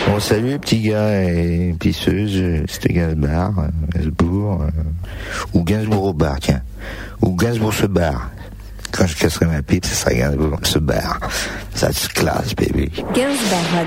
Bon, salut les petits gars et pisseuses, c'était Gainsbourg, ou Gainsbourg au bar, tiens. Ou Gainsbourg se barre. Quand je casserai ma pipe, ça sera Gainsbourg se barre. Ça se classe, baby. Gainsbourg